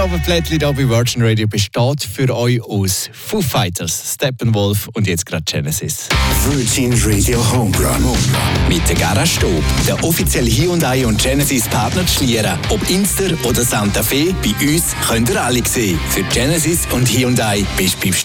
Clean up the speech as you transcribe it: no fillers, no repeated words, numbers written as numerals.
Abendblättchen hier bei Virgin Radio besteht für euch aus Foo Fighters, Steppenwolf und jetzt gerade Genesis. Virgin Radio Homerun. Mit der Garage Stob, der offizielle Hyundai und Genesis Partner zu Schlieren. Ob Inster oder Santa Fe, bei uns könnt ihr alle sehen. Für Genesis und Hyundai bist du beim